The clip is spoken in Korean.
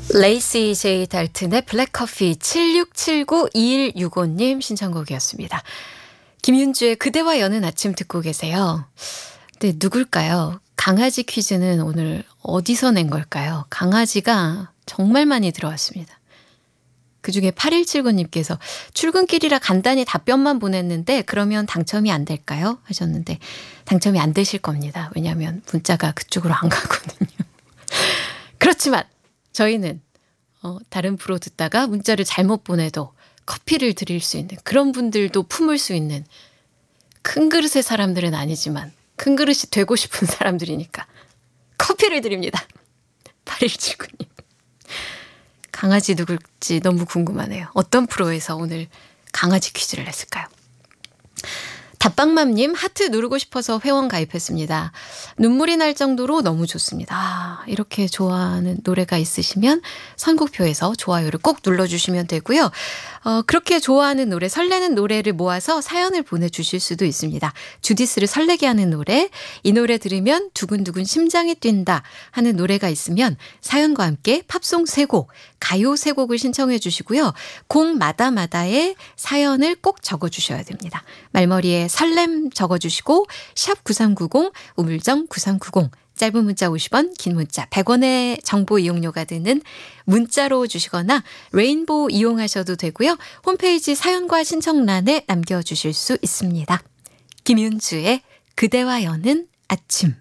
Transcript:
레이시 제이 달튼의 블랙커피 76792165님 신청곡이었습니다. 김윤주의 그대와 여는 아침 듣고 계세요. 근데 누굴까요? 강아지 퀴즈는 오늘 어디서 낸 걸까요? 강아지가 정말 많이 들어왔습니다. 그중에 8179님께서 출근길이라 간단히 답변만 보냈는데 그러면 당첨이 안 될까요? 하셨는데 당첨이 안 되실 겁니다. 왜냐하면 문자가 그쪽으로 안 가거든요. 그렇지만 저희는 다른 프로 듣다가 문자를 잘못 보내도 커피를 드릴 수 있는 그런 분들도 품을 수 있는 큰 그릇의 사람들은 아니지만 큰 그릇이 되고 싶은 사람들이니까 커피를 드립니다. 8179님. 강아지 누굴지 너무 궁금하네요. 어떤 프로에서 오늘 강아지 퀴즈를 냈을까요? 답방맘님 하트 누르고 싶어서 회원 가입했습니다. 눈물이 날 정도로 너무 좋습니다. 이렇게 좋아하는 노래가 있으시면 선곡표에서 좋아요를 꼭 눌러주시면 되고요. 그렇게 좋아하는 노래, 설레는 노래를 모아서 사연을 보내주실 수도 있습니다. 주디스를 설레게 하는 노래, 이 노래 들으면 두근두근 심장이 뛴다 하는 노래가 있으면 사연과 함께 팝송 3곡, 가요 3곡을 신청해 주시고요. 곡마다마다의 사연을 꼭 적어주셔야 됩니다. 말머리에 설렘 적어주시고 샵 9390 우물정 9390 짧은 문자 50원 긴 문자 100원의 정보 이용료가 드는 문자로 주시거나 레인보우 이용하셔도 되고요. 홈페이지 사연과 신청란에 남겨주실 수 있습니다. 김윤주의 그대와 여는 아침.